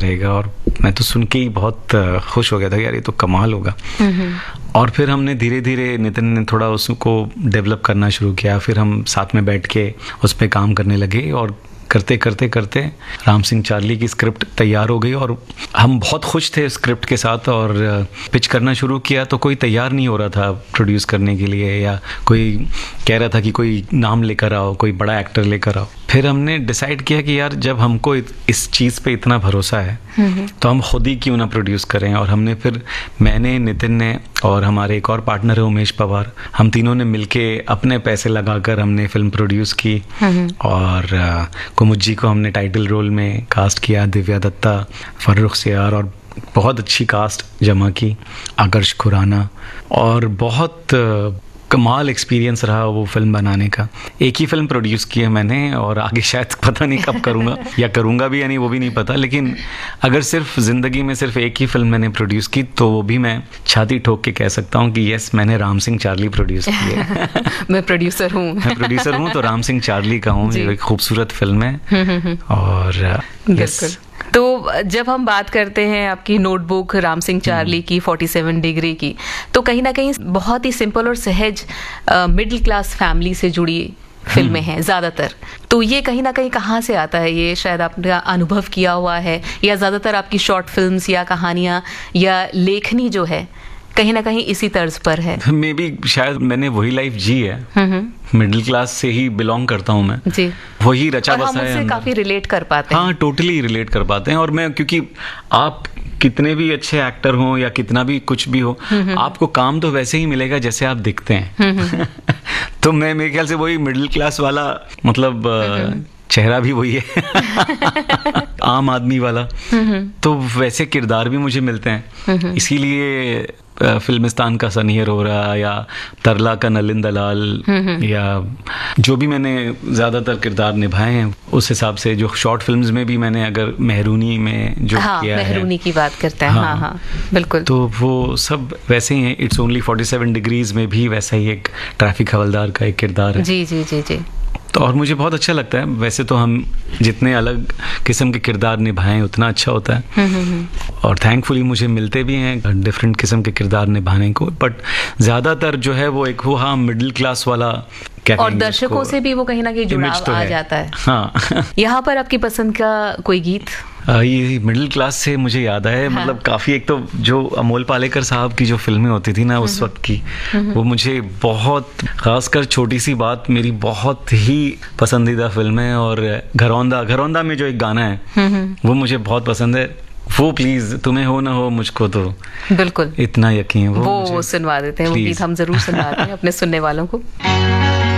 रहेगा, और मैं तो सुन के ही बहुत खुश हो गया था, यार ये तो कमाल होगा। और फिर हमने धीरे धीरे, नितिन ने थोड़ा उसको डेवलप करना शुरू किया, फिर हम साथ में बैठ के उस पर काम करने लगे, और करते करते करते राम सिंह चार्ली की स्क्रिप्ट तैयार हो गई, और हम बहुत खुश थे स्क्रिप्ट के साथ। और पिच करना शुरू किया तो कोई तैयार नहीं हो रहा था प्रोड्यूस करने के लिए, या कोई कह रहा था कि कोई नाम लेकर आओ, कोई बड़ा एक्टर लेकर आओ। फिर हमने डिसाइड किया कि यार जब हमको इस चीज़ पे इतना भरोसा है तो हम खुद ही क्यों ना प्रोड्यूस करें। और हमने फिर, मैंने, नितिन ने और हमारे एक और पार्टनर है उमेश पवार, हम तीनों ने मिलके अपने पैसे लगाकर हमने फिल्म प्रोड्यूस की। और कुमुद जी को हमने टाइटल रोल में कास्ट किया, दिव्या दत्ता, फर्रुख सियार, और बहुत अच्छी कास्ट जमा की, आकर्ष खुराना। और बहुत कमाल एक्सपीरियंस रहा वो फिल्म बनाने का। एक ही फिल्म प्रोड्यूस की है मैंने, और आगे शायद पता नहीं कब करूँगा या करूँगा भी या नहीं, वो भी नहीं पता। लेकिन अगर सिर्फ ज़िंदगी में सिर्फ एक ही फिल्म मैंने प्रोड्यूस की तो वो भी मैं छाती ठोक के कह सकता हूँ कि यस, मैंने राम सिंह चार्ली प्रोड्यूस की है। मैं प्रोड्यूसर हूँ तो राम सिंह चार्ली का हूँ। एक खूबसूरत फिल्म है। और बिल्कुल। तो जब हम बात करते हैं आपकी नोटबुक राम सिंह चार्ली की 47 डिग्री की, तो कहीं ना कहीं बहुत ही सिंपल और सहज मिडिल क्लास फैमिली से जुड़ी फिल्में हैं ज़्यादातर। तो ये कहीं ना कहीं कहाँ से आता है? ये शायद आपने अनुभव किया हुआ है, या ज़्यादातर आपकी शॉर्ट फिल्म्स या कहानियाँ या लेखनी जो है कहीं ना कहीं इसी तर्ज पर है? मे बी शायद मैंने वही लाइफ जी है, मिडिल क्लास से ही बिलोंग करता हूँ मैं जी, वही रचा बसा है। हम उससे काफी रिलेट कर पाते हैं। हाँ, टोटली रिलेट कर पाते हैं। और मैं, क्योंकि आप कितने भी अच्छे एक्टर हो या कितना भी कुछ भी हो, आपको काम तो वैसे ही मिलेगा जैसे आप दिखते हैं। तो मैं, मेरे ख्याल से वही मिडिल क्लास वाला, मतलब चेहरा भी वही है, आम आदमी वाला। तो वैसे किरदार भी मुझे मिलते हैं, इसीलिए फिल्मिस्तान का सनी अरोरा या तरला का नलिन दलाल, या जो भी मैंने ज़्यादातर किरदार निभाए हैं, उस हिसाब से जो शॉर्ट फिल्म्स में भी मैंने, अगर मेहरूनी में जो किया है, मेहरूनी की बात करते हैं, हाँ, बिल्कुल, तो वो सब वैसे ही है। इट्स ओनली 47 डिग्रीज में भी वैसा ही एक ट्रैफिक हवलदार का एक किरदार है। जी जी जी जी। तो और मुझे बहुत अच्छा लगता है। वैसे तो हम जितने अलग किस्म के किरदार निभाएं उतना अच्छा होता है, और थैंकफुली मुझे मिलते भी हैं डिफरेंट किस्म के किरदार निभाने को। बट ज़्यादातर जो है वो एक वो, हाँ, मिडिल क्लास वाला, और दर्शकों से भी वो कहीं ना कहीं जुड़ाव तो आ जाता है। हाँ। यहाँ पर आपकी पसंद का कोई गीत? ये मिडिल क्लास से मुझे याद आया, हाँ। मतलब काफ़ी, एक तो जो अमोल पालेकर साहब की जो फिल्में होती थी ना उस वक्त की, वो मुझे बहुत, खासकर छोटी सी बात मेरी बहुत ही पसंदीदा फिल्म है। और घरौंदा में जो एक गाना है वो मुझे बहुत पसंद है। वो प्लीज तुम्हें हो ना हो मुझको तो बिल्कुल इतना यकीन, वो सुनवा देते हैं, वो गीत हम जरूर सुनवाते हैं अपने सुनने वालों को।